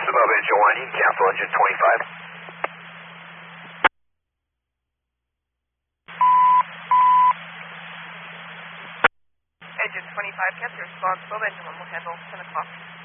above engine 1, you can cancel engine 25. Engine 25, capture response, above engine 1 will handle 10 o'clock.